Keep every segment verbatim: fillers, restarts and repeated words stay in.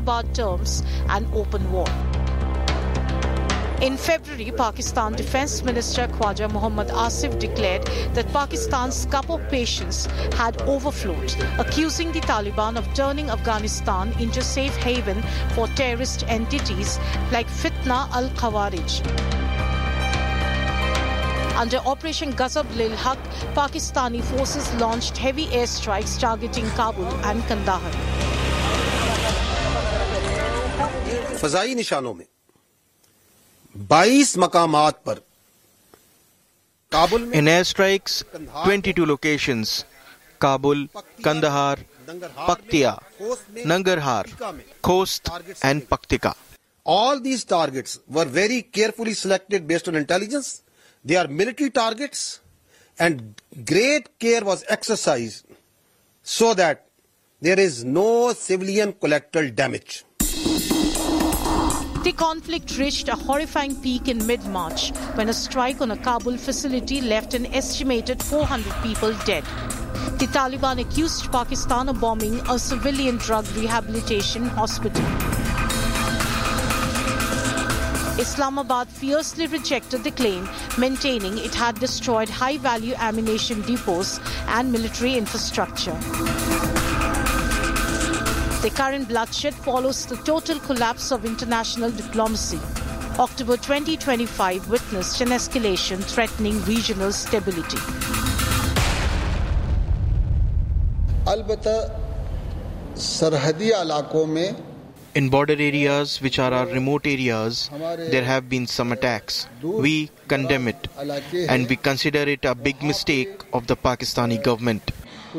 Islamabad terms an open war. In February, Pakistan Defence Minister Khwaja Mohammad Asif declared that Pakistan's cup of patience had overflowed, accusing the Taliban of turning Afghanistan into a safe haven for terrorist entities like Fitna al-Khawarij. Under Operation Ghazab Lil Haq, Pakistani forces launched heavy airstrikes targeting Kabul and Kandahar. फज़ाई निशानों में बाईस मकामात पर काबुल में in airstrikes, twenty-two locations: Kabul, Kandahar, Paktia, Nangarhar, Khost and Paktika. All these targets were very carefully selected based on intelligence. They are military targets, and great care was exercised so that there is no civilian collateral damage. The conflict reached a horrifying peak in mid-March when a strike on a Kabul facility left an estimated four hundred people dead. The Taliban accused Pakistan of bombing a civilian drug rehabilitation hospital. Islamabad fiercely rejected the claim, maintaining it had destroyed high-value ammunition depots and military infrastructure. The current bloodshed follows the total collapse of international diplomacy. October twenty twenty-five witnessed an escalation threatening regional stability. In border areas, which are our remote areas, there have been some attacks. We condemn it, and we consider it a big mistake of the Pakistani government.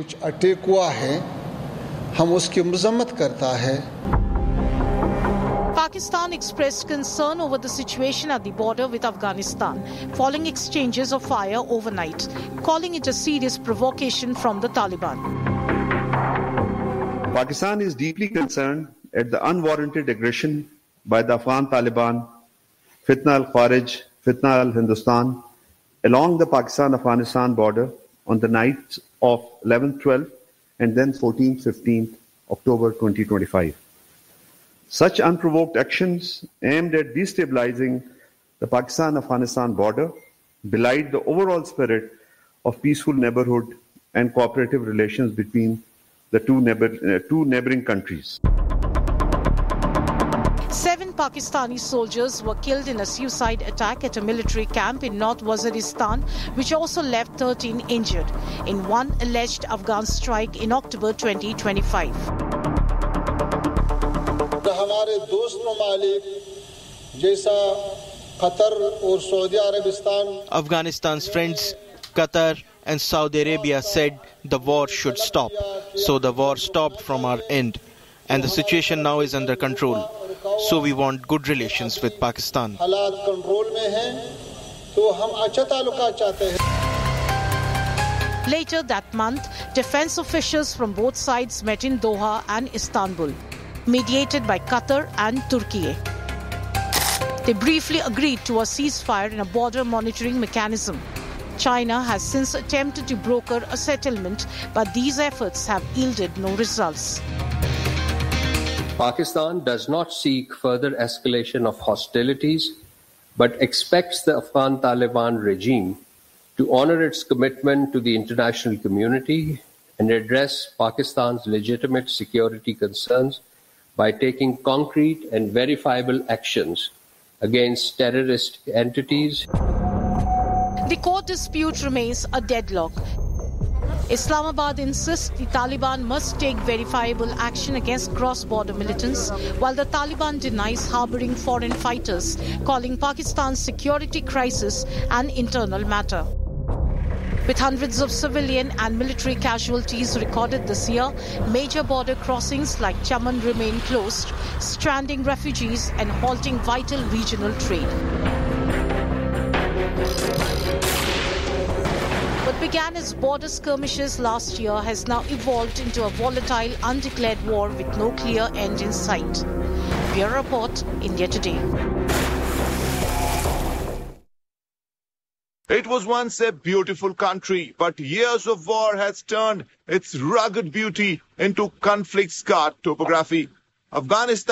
Pakistan expressed concern over the situation at the border with Afghanistan, following exchanges of fire overnight, calling it a serious provocation from the Taliban. Pakistan is deeply concerned at the unwarranted aggression by the Afghan Taliban, Fitna al-Khawarij, Fitna al-Hindustan, along the Pakistan-Afghanistan border on the nights of eleventh, twelfth and then fourteenth, fifteenth October twenty twenty-five. Such unprovoked actions aimed at destabilizing the Pakistan-Afghanistan border belied the overall spirit of peaceful neighborhood and cooperative relations between the two, neighbor, uh, two neighboring countries. Seven Pakistani soldiers were killed in a suicide attack at a military camp in North Waziristan, which also left thirteen injured in one alleged Afghan strike in October twenty twenty-five. Afghanistan's friends, Qatar and Saudi Arabia, said the war should stop. So the war stopped from our end, and the situation now is under control. So we want good relations with Pakistan. Later that month, defense officials from both sides met in Doha and Istanbul, mediated by Qatar and Turkey. They briefly agreed to a ceasefire and a border monitoring mechanism. China has since attempted to broker a settlement, but these efforts have yielded no results. Pakistan does not seek further escalation of hostilities, but expects the Afghan Taliban regime to honor its commitment to the international community and address Pakistan's legitimate security concerns by taking concrete and verifiable actions against terrorist entities. The court dispute remains a deadlock. Islamabad insists the Taliban must take verifiable action against cross-border militants, while the Taliban denies harboring foreign fighters, calling Pakistan's security crisis an internal matter. With hundreds of civilian and military casualties recorded this year, major border crossings like Chaman remain closed, stranding refugees and halting vital regional trade. What began as border skirmishes last year has now evolved into a volatile, undeclared war with no clear end in sight. Bureau Report, India Today. It was once a beautiful country, but years of war has turned its rugged beauty into conflict-scarred topography. Afghanistan